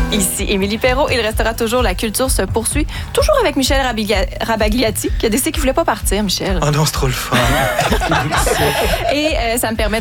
Ici Émilie Perrault. Il restera toujours La culture se poursuit. Toujours avec Michel Rabagliati, qui a décidé qu'il ne voulait pas partir, Michel. Oh non, c'est trop le fun. Et ça me permet